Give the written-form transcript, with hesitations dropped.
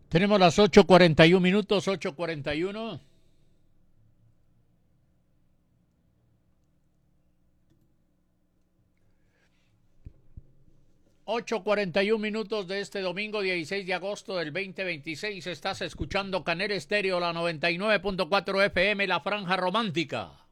Tenemos las 8:41 minutos, 8:41. 8:41 minutos de este domingo 16 de agosto del 2026. Estás escuchando Canal Estéreo, la 99.4 FM, La Franja Romántica.